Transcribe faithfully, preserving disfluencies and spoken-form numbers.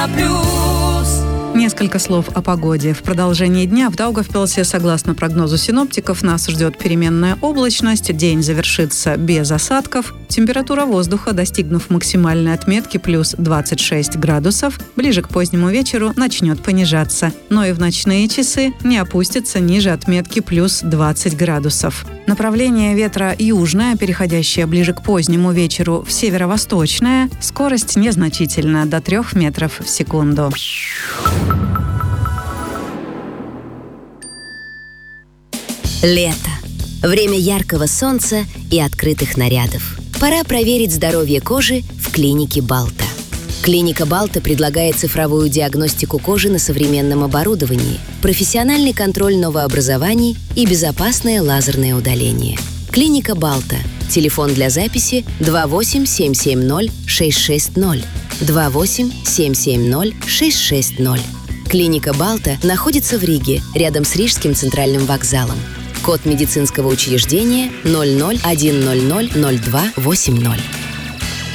на плюс. Несколько слов о погоде. В продолжении дня в Даугавпилсе, согласно прогнозу синоптиков, нас ждет переменная облачность. День завершится без осадков. Температура воздуха, достигнув максимальной отметки плюс двадцать шесть градусов, ближе к позднему вечеру начнет понижаться. Но и в ночные часы не опустится ниже отметки плюс двадцать градусов. Направление ветра южное, переходящее ближе к позднему вечеру в северо-восточное. Скорость незначительна, до трех метров в секунду. Лето. Время яркого солнца и открытых нарядов. Пора проверить здоровье кожи в клинике Балта. Клиника Балта предлагает цифровую диагностику кожи на современном оборудовании, профессиональный контроль новообразований и безопасное лазерное удаление. Клиника Балта. Телефон для записи два восемь семь семь ноль шесть шесть ноль. два восемь семь семь ноль шесть шесть ноль. Клиника Балта находится в Риге, рядом с Рижским центральным вокзалом. Код медицинского учреждения ноль ноль один ноль ноль ноль два восемь ноль.